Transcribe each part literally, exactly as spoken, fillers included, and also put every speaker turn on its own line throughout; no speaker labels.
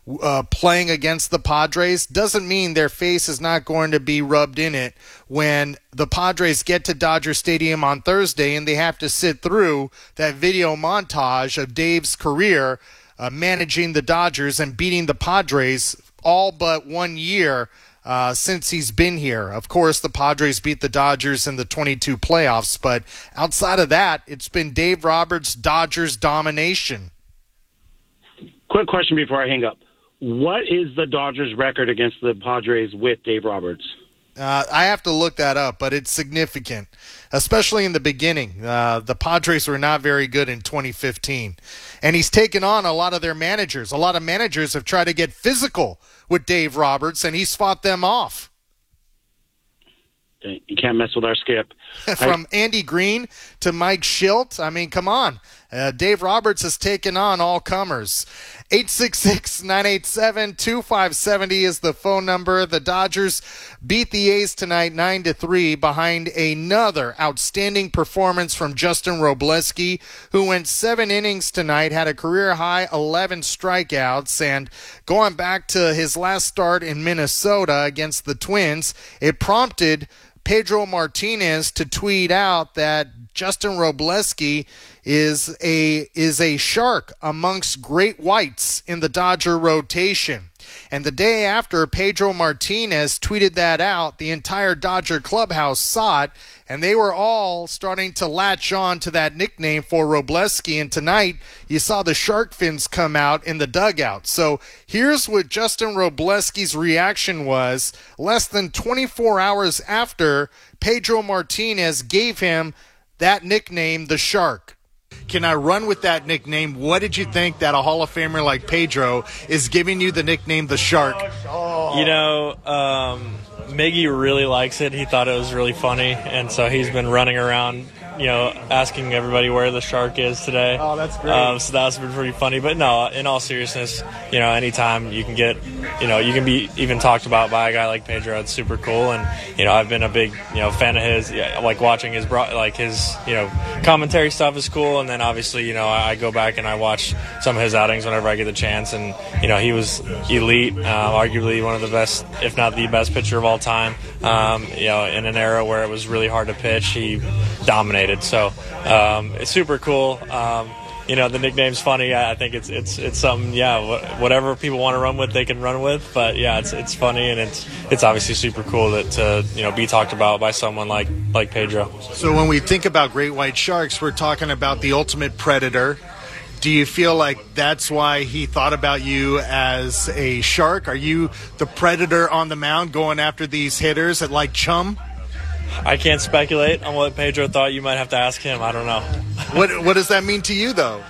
uh, playing against the Padres doesn't mean their face is not going to be rubbed in it when the Padres get to Dodger Stadium on Thursday and they have to sit through that video montage of Dave's career uh, managing the Dodgers and beating the Padres all but one year Uh, since he's been here. Of course, the Padres beat the Dodgers in the twenty-two playoffs, but outside of that, it's been Dave Roberts' Dodgers domination.
Quick question before I hang up. What is the Dodgers' record against the Padres with Dave Roberts?
Uh, I have to look that up, but it's significant, especially in the beginning. Uh, the Padres were not very good in twenty fifteen, and he's taken on a lot of their managers. A lot of managers have tried to get physical with Dave Roberts, and he's fought them off.
You can't mess with our Skip.
From I, Andy Green to Mike Schilt. I mean, come on. Uh, Dave Roberts has taken on all comers. eight six six, nine eight seven, two five seven zero is the phone number. The Dodgers beat the A's tonight nine to three behind another outstanding performance from Justin Robleski, who went seven innings tonight, had a career-high eleven strikeouts, and going back to his last start in Minnesota against the Twins, it prompted Pedro Martinez to tweet out that Justin Robleski is a is a shark amongst great whites in the Dodger rotation. And the day after Pedro Martinez tweeted that out, the entire Dodger clubhouse saw it, and they were all starting to latch on to that nickname for Robleski. And tonight, you saw the shark fins come out in the dugout. So here's what Justin Robleski's reaction was less than twenty-four hours after Pedro Martinez gave him that nickname, the Shark. Can I run with that nickname? What did you think that a Hall of Famer like Pedro is giving you the nickname, the Shark?
You know, um, Miggy really likes it. He thought it was really funny, and so he's been running around, you know, asking everybody where the Shark is today.
Oh, that's great.
Um, so that's been pretty funny. But no, in all seriousness, you know, anytime you can get, you know, you can be even talked about by a guy like Pedro, it's super cool. And, you know, I've been a big, you know, fan of his, yeah, like watching his, bro- like his, you know, commentary stuff is cool. And then obviously, you know, I, I go back and I watch some of his outings whenever I get the chance. And, you know, he was elite, uh, arguably one of the best, if not the best pitcher of all time. Um, you know, in an era where it was really hard to pitch, he dominated. So um, it's super cool. Um, you know, the nickname's funny. I think it's it's it's something. Yeah, whatever people want to run with, they can run with. But yeah, it's it's funny, and it's it's obviously super cool that to you know be talked about by someone like like Pedro.
So when we think about great white sharks, we're talking about the ultimate predator. Do you feel like that's why he thought about you as a shark? Are you the predator on the mound going after these hitters at like Chum?
I can't speculate on what Pedro thought. You might have to ask him. I don't know.
What What does that mean to you, though?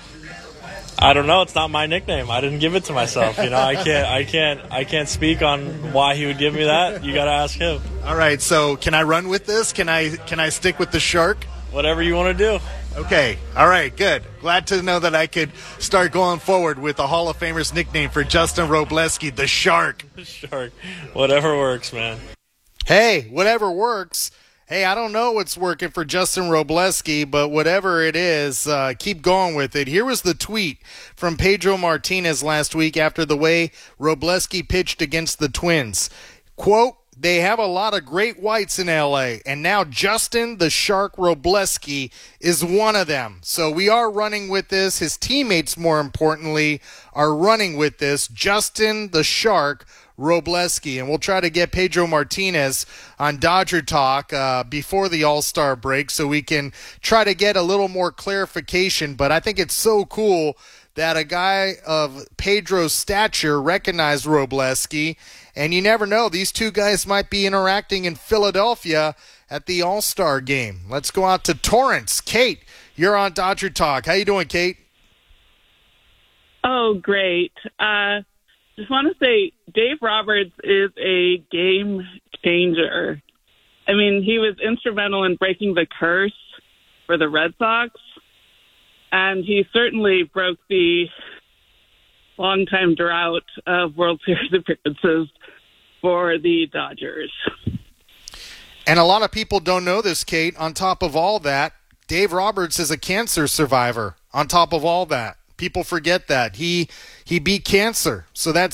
I don't know. It's not my nickname. I didn't give it to myself. You know, I can't. I can't. I can't speak on why he would give me that. You got to ask him.
All right. So, can I run with this? Can I Can I stick with the shark?
Whatever you want to do.
Okay. All right. Good. Glad to know that I could start going forward with the Hall of Famer's nickname for Justin Robleski, the Shark.
The Shark. Whatever works, man.
Hey, whatever works. Hey, I don't know what's working for Justin Robleski, but whatever it is, uh, keep going with it. Here was the tweet from Pedro Martinez last week after the way Robleski pitched against the Twins. Quote, "They have a lot of great whites in L A, and now Justin the Shark Robleski is one of them." So we are running with this. His teammates, more importantly, are running with this. Justin the Shark Robleski, and we'll try to get Pedro Martinez on Dodger Talk uh, before the All-Star break so we can try to get a little more clarification. But I think it's so cool that a guy of Pedro's stature recognized Robleski, and you never know, these two guys might be interacting in Philadelphia at the All-Star game. Let's go out to Torrance. Kate, you're on Dodger Talk. How you doing, Kate?
Oh, great. Uh Just want to say Dave Roberts is a game changer. I mean, he was instrumental in breaking the curse for the Red Sox, and he certainly broke the longtime drought of World Series appearances for the Dodgers.
And a lot of people don't know this, Kate. On top of all that, Dave Roberts is a cancer survivor. On top of all that, people forget that. He he beat cancer, so that's